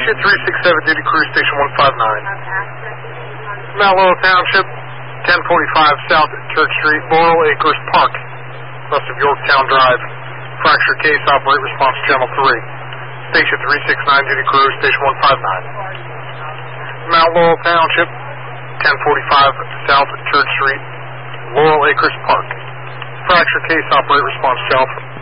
Station 367, duty crew, Station 159. Mount Laurel Township, 1045 South Church Street, Laurel Acres Park, west of Yorktown Drive. Fracture case, operate response channel 3. Station 369, duty crew, Station 159. Mount Laurel Township, 1045 South Church Street, Laurel Acres Park. Fracture case, operate response channel 3.